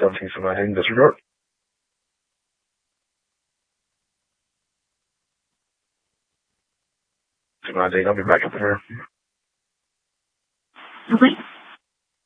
1719, disregard. I'll be back up here. Okay.